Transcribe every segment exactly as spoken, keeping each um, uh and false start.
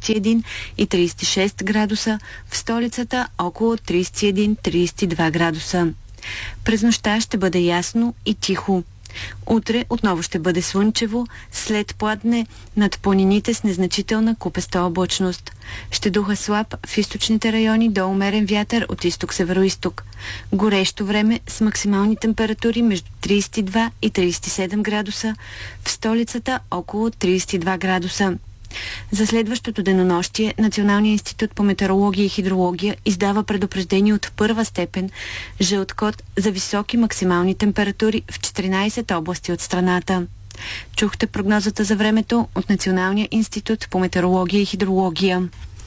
тридесет и един и тридесет и шест градуса, в столицата около тридесет и един до тридесет и два градуса. През нощта ще бъде ясно и тихо. Утре отново ще бъде слънчево, след пладне над планините с незначителна купеста облачност. Ще духа слаб в източните райони до умерен вятър от изток-североизток. Горещо време с максимални температури между тридесет и два и тридесет и седем градуса, в столицата около тридесет и два градуса. За следващото денонощие Националният институт по метеорология и хидрология издава предупреждение от първа степен, жълт код за високи максимални температури в четиринадесет области от страната. Чухте прогнозата за времето от Националния институт по метеорология и хидрология.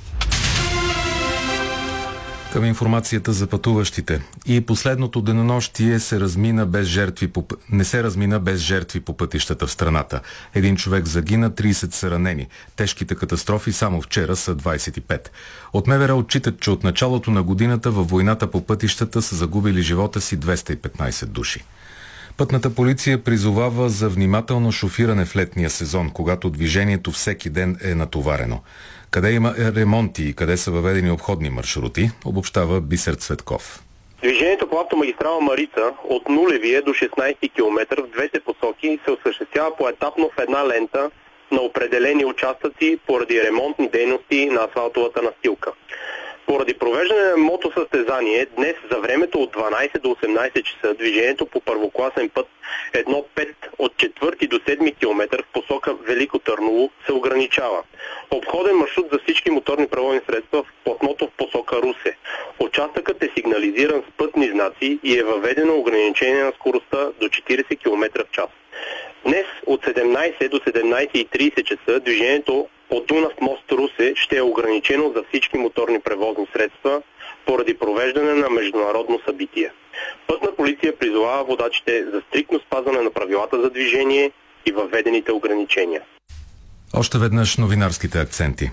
Към информацията за пътуващите. И последното денонощие се размина без жертви по... не се размина без жертви по пътищата в страната. Един човек загина, тридесет са ранени. Тежките катастрофи само вчера са двадесет и пет. От МВР отчитат, че от началото на годината във войната по пътищата са загубили живота си двеста и петнадесет души. Пътната полиция призовава за внимателно шофиране в летния сезон, когато движението всеки ден е натоварено. Къде има ремонти и къде са въведени обходни маршрути, обобщава Бисер Цветков. Движението по автомагистрала Марица от нулевия до шестнадесети километър в двете посоки се осъществява поетапно в една лента на определени участъци поради ремонтни дейности на асфалтовата настилка. Поради провеждане на мотосъстезание, днес за времето от дванадесет до осемнадесет часа движението по първокласен път едно пет от четвърти до седми километър в посока Велико Търново се ограничава. Обходен маршрут за всички моторни превозни средства в платното в посока Русе. Участъкът е сигнализиран с пътни знаци и е въведено ограничение на скоростта до четиридесет километра в час. Днес от седемнадесет до седемнадесет и тридесет часа движението от Дунав мост Русе ще е ограничено за всички моторни превозни средства поради провеждане на международно събитие. Пътна полиция призовава водачите за стриктно спазване на правилата за движение и въведените ограничения. Още веднъж новинарските акценти.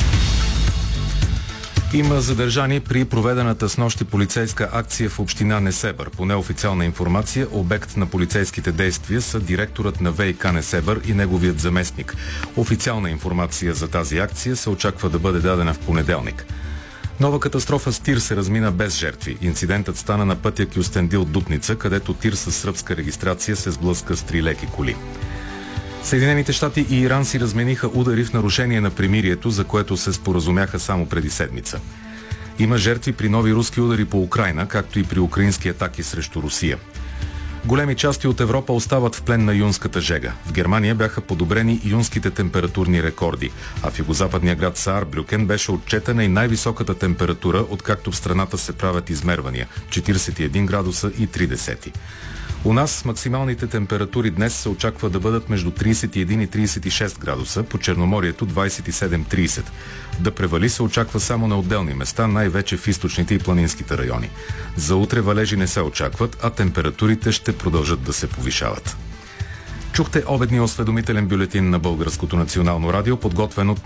Има задържани при проведената снощи полицейска акция в община Несебър. По неофициална информация, обект на полицейските действия са директорът на ВиК Несебър и неговият заместник. Официална информация за тази акция се очаква да бъде дадена в понеделник. Нова катастрофа с тир се размина без жертви. Инцидентът стана на пътя Кюстендил-Дупница, където тир с сръбска регистрация се сблъска с три леки коли. Съединените щати и Иран си размениха удари в нарушение на примирието, за което се споразумяха само преди седмица. Има жертви при нови руски удари по Украйна, както и при украински атаки срещу Русия. Големи части от Европа остават в плен на юнската жега. В Германия бяха подобрени юнските температурни рекорди, а в югозападния град Саарбрюкен беше отчетена и най-високата температура, откакто в страната се правят измервания – четиридесет и един градуса и три десети. У нас максималните температури днес се очаква да бъдат между тридесет и един и тридесет и шест градуса, по Черноморието двадесет и седем до тридесет. Да превали се очаква само на отделни места, най-вече в източните и планинските райони. За утре валежи не се очакват, а температурите ще продължат да се повишават. Чухте обедния осведомителен бюлетин на Българското национално радио, подготвен от